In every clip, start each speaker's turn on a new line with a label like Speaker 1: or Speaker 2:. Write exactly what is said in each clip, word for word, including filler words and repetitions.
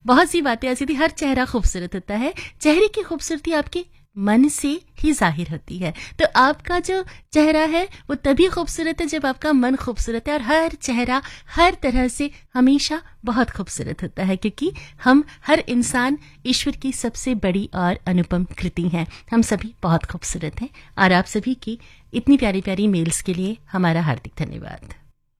Speaker 1: बहुत सी बातें ऐसी थी, हर चेहरा खूबसूरत होता है, चेहरे की खूबसूरती आपके मन से ही जाहिर होती है। तो आपका जो चेहरा है वो तभी खूबसूरत है जब आपका मन खूबसूरत है, और हर चेहरा हर तरह से हमेशा बहुत खूबसूरत होता है, क्योंकि हम हर इंसान ईश्वर की सबसे बड़ी और अनुपम कृति हैं। हम सभी बहुत खूबसूरत हैं, और आप सभी की इतनी प्यारी प्यारी मेल्स के लिए हमारा हार्दिक धन्यवाद।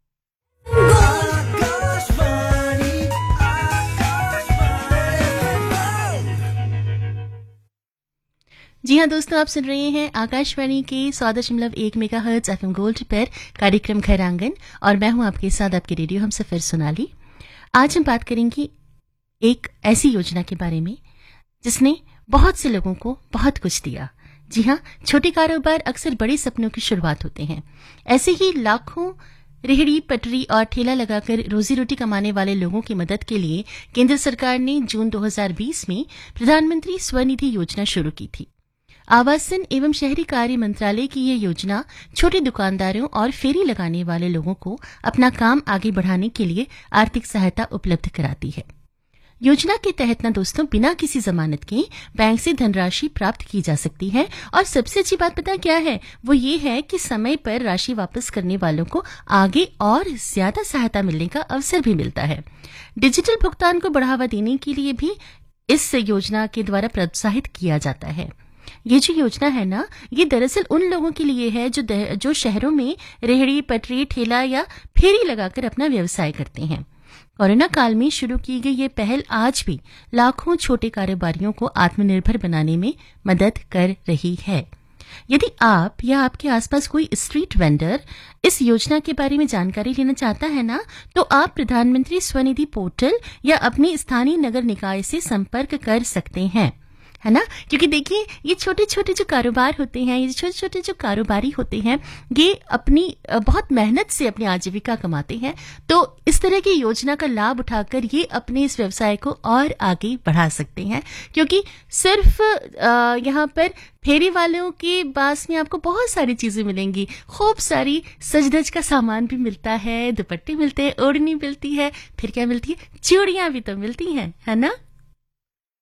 Speaker 1: जी हाँ दोस्तों, आप सुन रहे हैं आकाशवाणी के सौ दशमलव एक मेगा हर्ट्ज एफएम गोल्ड पर कार्यक्रम घर आंगन, और मैं हूं आपके साथ आपके रेडियो हम सफर सोनाली। आज हम बात करेंगे एक ऐसी योजना के बारे में जिसने बहुत से लोगों को बहुत कुछ दिया। जी हाँ, छोटे कारोबार अक्सर बड़े सपनों की शुरुआत होते हैं। ऐसे ही लाखों रेहड़ी पटरी और ठेला लगाकर रोजी रोटी कमाने वाले लोगों की मदद के लिए केंद्र सरकार ने जून दो हज़ार बीस में प्रधानमंत्री स्वनिधि योजना शुरू की थी। आवासन एवं शहरी कार्य मंत्रालय की यह योजना छोटे दुकानदारों और फेरी लगाने वाले लोगों को अपना काम आगे बढ़ाने के लिए आर्थिक सहायता उपलब्ध कराती है। योजना के तहत ना दोस्तों बिना किसी जमानत के बैंक से धनराशि प्राप्त की जा सकती है, और सबसे अच्छी बात पता क्या है, वो ये है कि समय पर राशि वापस करने वालों को आगे और ज्यादा सहायता मिलने का अवसर भी मिलता है। डिजिटल भुगतान को बढ़ावा देने के लिए भी इस योजना के द्वारा प्रोत्साहित किया जाता है। ये जो योजना है ना, ये दरअसल उन लोगों के लिए है जो जो शहरों में रेहड़ी पटरी ठेला या फेरी लगाकर अपना व्यवसाय करते हैं। कोरोना काल में शुरू की गई ये पहल आज भी लाखों छोटे कारोबारियों को आत्मनिर्भर बनाने में मदद कर रही है। यदि आप या आपके आसपास कोई स्ट्रीट वेंडर इस योजना के बारे में जानकारी लेना चाहता है ना, तो आप प्रधानमंत्री स्वनिधि पोर्टल या अपने स्थानीय नगर निकाय से संपर्क कर सकते हैं, है ना। क्योंकि देखिए, ये छोटे छोटे जो कारोबार होते हैं, ये छोटे छोटे जो कारोबारी होते हैं, ये अपनी बहुत मेहनत से अपनी आजीविका कमाते हैं। तो इस तरह की योजना का लाभ उठाकर ये अपने इस व्यवसाय को और आगे बढ़ा सकते हैं, क्योंकि सिर्फ यहाँ पर फेरी वालों के पास में आपको बहुत सारी चीजें मिलेंगी। खूब सारी सजधज का सामान भी मिलता है, दुपट्टे मिलते हैं, ओढ़नी मिलती है, फिर क्या मिलती है, चूड़ियां भी तो मिलती हैं, है ना।